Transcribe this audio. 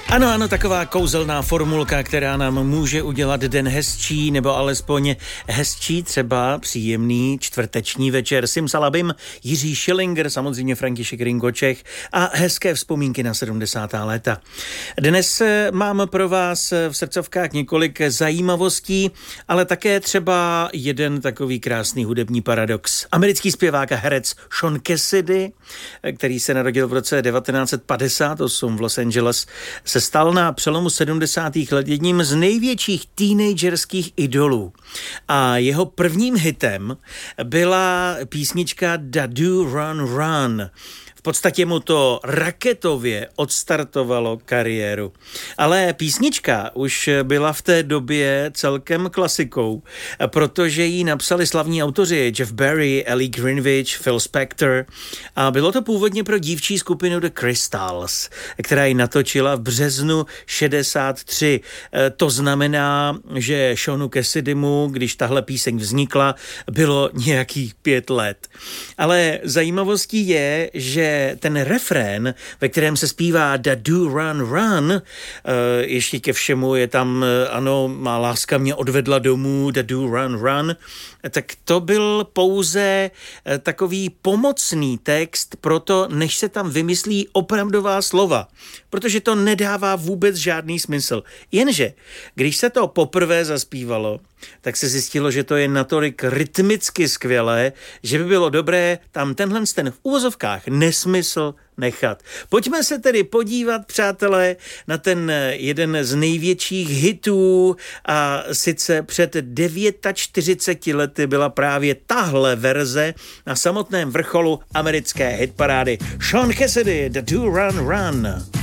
Ano, taková kouzelná formulka, která nám může udělat den hezčí, nebo alespoň hezčí, třeba příjemný čtvrteční večer. Simsalabim, Jiří Schillinger, samozřejmě František Ringočech a hezké vzpomínky na 70. léta. Dnes mám pro vás v srdcovkách několik zajímavostí, ale také třeba jeden takový krásný hudební paradox. Americký zpěvák a herec Sean Cassidy, který se narodil v roce 1958 v Los Angeles, se stal na přelomu 70. let jedním z největších teenagerských idolů. A jeho prvním hitem byla písnička Da Do Run Run. V podstatě mu to raketově odstartovalo kariéru. Ale písnička už byla v té době celkem klasikou, protože ji napsali slavní autoři Jeff Barry, Ellie Greenwich, Phil Spector a bylo to původně pro dívčí skupinu The Crystals, která ji natočila v březnu 63. To znamená, že Seanu Cassidymu, když tahle píseň vznikla, bylo nějakých 5 let. Ale zajímavostí je, že ten refrén, ve kterém se zpívá Da Do Run Run, ještě ke všemu je tam, ano, má láska mě odvedla domů, Da Do Run Run, tak to byl pouze takový pomocný text pro to, než se tam vymyslí opravdová slova, protože to nedává vůbec žádný smysl. Jenže, když se to poprvé zaspívalo, tak se zjistilo, že to je natolik rytmicky skvělé, že by bylo dobré tam ten v uvozovkách nesmysl nechat. Pojďme se tedy podívat, přátelé, na ten jeden z největších hitů a sice před 49 lety byla právě tahle verze na samotném vrcholu americké hitparády. Sean Cassidy, The Do Run Run.